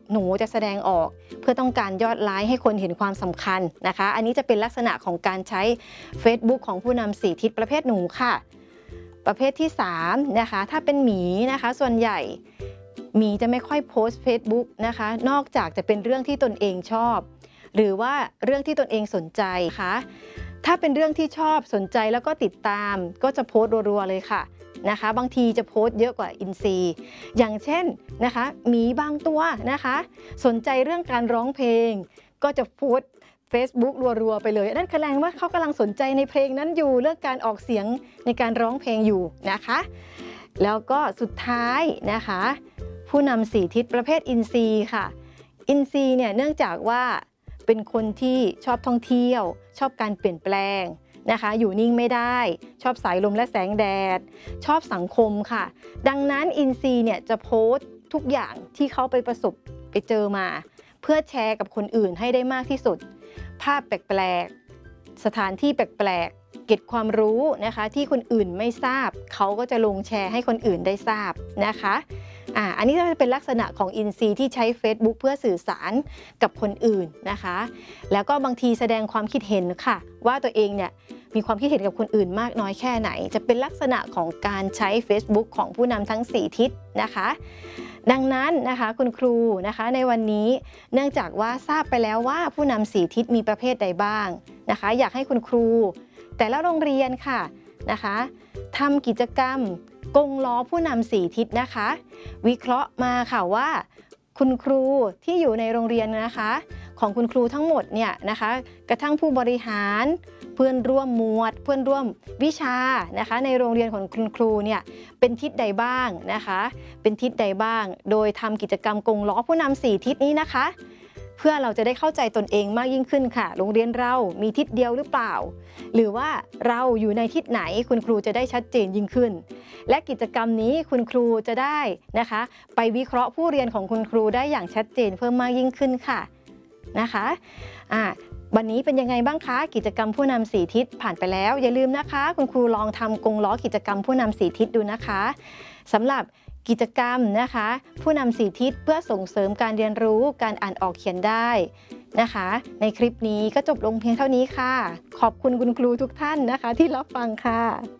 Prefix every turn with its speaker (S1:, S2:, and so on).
S1: หนูจะแสดงออกเพื่อต้องการยอดไลค์ให้คนเห็นความสำคัญนะคะอันนี้จะเป็นลักษณะของการใช้ Facebook ของผู้นำ4ทิศประเภทหนูค่ะประเภทที่3นะคะถ้าเป็นหมีนะคะส่วนใหญ่หมีจะไม่ค่อยโพสต์ Facebook นะคะนอกจากจะเป็นเรื่องที่ตนเองชอบหรือว่าเรื่องที่ตนเองสนใจค่ะถ้าเป็นเรื่องที่ชอบสนใจแล้วก็ติดตามก็จะโพสต์รัวๆเลยค่ะนะคะบางทีจะโพสต์เยอะกว่าอินทรีย์อย่างเช่นนะคะหมีบางตัวนะคะสนใจเรื่องการร้องเพลงก็จะโพสต์ Facebook รัวๆไปเลยนั่นแสดงว่าเขากำลังสนใจในเพลงนั้นอยู่เรื่องการออกเสียงในการร้องเพลงอยู่นะคะแล้วก็สุดท้ายนะคะผู้นำ4ทิศประเภทอินทรีย์ค่ะอินทรีย์เนี่ยเนื่องจากว่าเป็นคนที่ชอบท่องเที่ยวชอบการเปลี่ยนแปลงนะคะอยู่นิ่งไม่ได้ชอบสายลมและแสงแดดชอบสังคมค่ะดังนั้นอินทรีย์เนี่ยจะโพสต์ทุกอย่างที่เขาไปประสบไปเจอมาเพื่อแชร์กับคนอื่นให้ได้มากที่สุดภาพแปลกๆสถานที่แปลกๆเก็บความรู้นะคะที่คนอื่นไม่ทราบเขาก็จะลงแชร์ให้คนอื่นได้ทราบนะคะอันนี้จะเป็นลักษณะของอินทรีย์ที่ใช้ Facebook เพื่อสื่อสารกับคนอื่นนะคะแล้วก็บางทีแสดงความคิดเห็นค่ะว่าตัวเองเนี่ยมีความคิดเห็นกับคนอื่นมากน้อยแค่ไหนจะเป็นลักษณะของการใช้ Facebook ของผู้นำทั้ง4ทิศนะคะดังนั้นนะคะคุณครูนะคะในวันนี้เนื่องจากว่าทราบไปแล้วว่าผู้นำ4ทิศมีประเภทใดบ้างนะคะอยากให้คุณครูแต่ละโรงเรียนค่ะนะคะทำกิจกรรมกงล้อผู้นำ4ทิศนะคะวิเคราะห์มาค่ะว่าคุณครูที่อยู่ในโรงเรียนนะคะของคุณครูทั้งหมดเนี่ยนะคะกระทั่งผู้บริหารเพื่อนร่วมหมวดเพื่อนร่วมวิชานะคะในโรงเรียนของคุณครูเนี่ยเป็นทิศใดบ้างนะคะเป็นทิศใดบ้างโดยทำกิจกรรมกงล้อผู้นำ4ทิศนี้นะคะเพื่อเราจะได้เข้าใจตนเองมากยิ่งขึ้นค่ะโรงเรียนเรามีทิศเดียวหรือเปล่าหรือว่าเราอยู่ในทิศไหนคุณครูจะได้ชัดเจนยิ่งขึ้นและกิจกรรมนี้คุณครูจะได้นะคะไปวิเคราะห์ผู้เรียนของคุณครูได้อย่างชัดเจนเพิ่มมากยิ่งขึ้นค่ะนะคะวันนี้เป็นยังไงบ้างคะกิจกรรมผู้นำ4ทิศผ่านไปแล้วอย่าลืมนะคะคุณครูลองทำกงล้อกิจกรรมผู้นำ4ทิศดูนะคะสำหรับกิจกรรมนะคะผู้นำ4ทิศเพื่อส่งเสริมการเรียนรู้การอ่านออกเขียนได้นะคะในคลิปนี้ก็จบลงเพียงเท่านี้ค่ะขอบคุณคุณครูทุกท่านนะคะที่รับฟังค่ะ